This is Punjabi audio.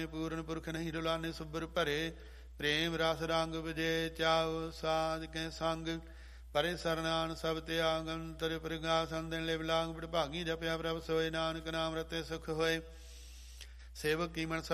ਪੂਰਨ ਪੁਰਖ ਨਹੀਂ ਡੁਲਾਨੇ ਸੁਬਰ ਭਰੇ। ਪ੍ਰੇਮ ਰਸ ਰੰਗ ਵਿਜੇ ਚਾਉ ਸਾਧ ਕੇ ਸੰਗ। ਪਰੇ ਸਰਨਾਨ ਸਭ ਤਿਆਗ ਅੰਤਰ ਪ੍ਰਗਾਸਨ ਦਿਨ ਲਿਵ ਲਾਂਗ। ਵਿਭਾਗੀ ਜਪਿਆ ਪ੍ਰਭ ਸੋਏ ਨਾਨਕ ਨਾਮ ਰਤੇ ਸੁਖ ਹੋਏ। ਸੇਵਕ ਕੀ ਮਨ